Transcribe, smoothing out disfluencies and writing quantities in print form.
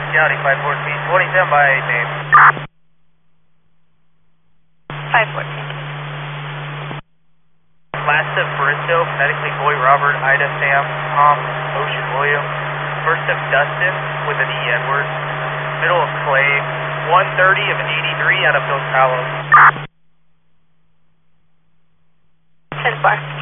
County 514, 27 by name. 514. Last of Bristow, medically Boy Robert, Ida Sam, Tom, Ocean William. First of Dustin with an E Edwards. Middle of Clay, 130 of an 83 out of Hills Hollow. 10-4.